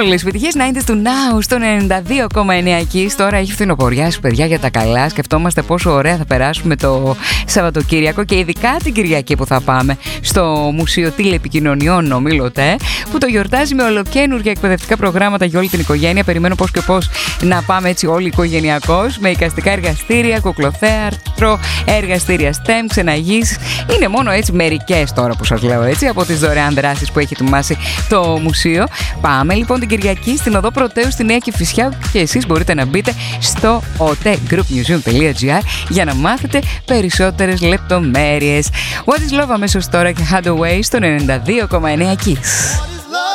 Όλες οι επιτυχίες 90's του Now στο 92,9 εκεί. Τώρα έχει φθινοποριάσει, παιδιά, για τα καλά. Σκεφτόμαστε πόσο ωραία θα περάσουμε το Σαββατοκύριακο και ειδικά την Κυριακή που θα πάμε στο Μουσείο Τηλεπικοινωνιών Ομίλωτε, που το γιορτάζει με ολοκαίνουργια εκπαιδευτικά προγράμματα για όλη την οικογένεια. Περιμένω πώς και πώς να πάμε έτσι όλοι οικογενειακώς, με εικαστικά εργαστήρια, κουκλοθέατρο, εργαστήρια STEM, ξεναγείς. Είναι μόνο έτσι μερικές τώρα που σας λέω έτσι από τις δωρεάν δράσεις που έχει ετοιμάσει το μουσείο. Πάμε λοιπόν την Κυριακή στην Οδό Πρωτέου στη Νέα Κηφισιά και εσείς μπορείτε να μπείτε στο otegroupmuseum.gr για να μάθετε περισσότερες λεπτομέρειες. What is Love αμέσως τώρα και Hadaway στο 92,9 Kiss.